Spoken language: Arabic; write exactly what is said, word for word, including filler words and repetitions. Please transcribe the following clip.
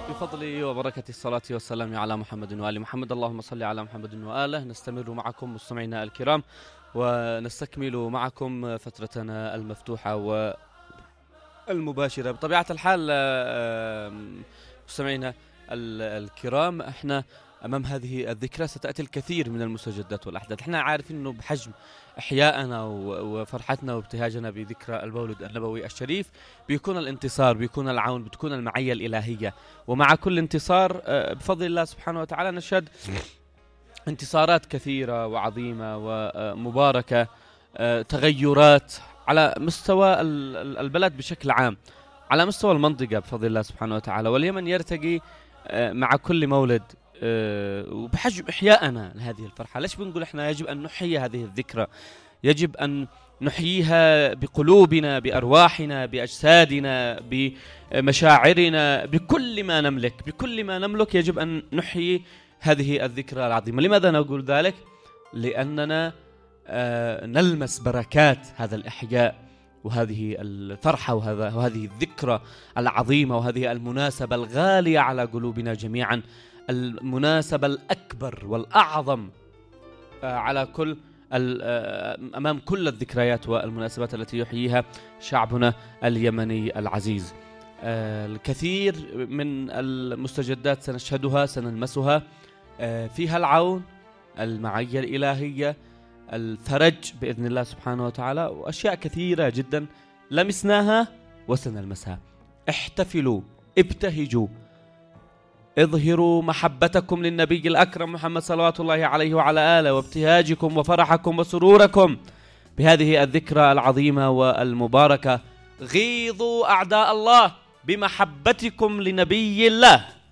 بفضل وبركة الصلاة والسلام على محمد وآل محمد. اللهم صل على محمد وآله. نستمر معكم مستمعينا الكرام ونستكمل معكم فترتنا المفتوحة والمباشرة. بطبيعة الحال مستمعينا الكرام، احنا أمام هذه الذكرى ستأتي الكثير من المستجدات والأحداث. احنا عارفين أنه بحجم إحياءنا وفرحتنا وابتهاجنا بذكرى المولد النبوي الشريف بيكون الانتصار، بيكون العون، بتكون المعية الإلهية. ومع كل انتصار بفضل الله سبحانه وتعالى نشهد انتصارات كثيرة وعظيمة ومباركة، تغيرات على مستوى البلد بشكل عام، على مستوى المنطقة بفضل الله سبحانه وتعالى. واليمن يرتقي مع كل مولد وبحجم إحياءنا لهذه الفرحة. ليش بنقول إحنا يجب أن نحيي هذه الذكرى؟ يجب أن نحييها بقلوبنا، بأرواحنا، بأجسادنا، بمشاعرنا، بكل ما نملك، بكل ما نملك يجب أن نحيي هذه الذكرى العظيمة. لماذا نقول ذلك؟ لأننا نلمس بركات هذا الإحياء وهذه الفرحة وهذا وهذه الذكرى العظيمة وهذه المناسبة الغالية على قلوبنا جميعا، المناسبة الأكبر والأعظم على كل أمام كل الذكريات والمناسبات التي يحييها شعبنا اليمني العزيز. الكثير من المستجدات سنشهدها، سنلمسها، فيها العون، المعية الإلهية، الفرج بإذن الله سبحانه وتعالى، وأشياء كثيرة جدا لمسناها وسنلمسها. احتفلوا، ابتهجوا، اظهروا محبتكم للنبي الأكرم محمد صلوات الله عليه وعلى آله، وابتهاجكم وفرحكم وسروركم بهذه الذكرى العظيمة والمباركة. غيظوا أعداء الله بمحبتكم لنبي الله.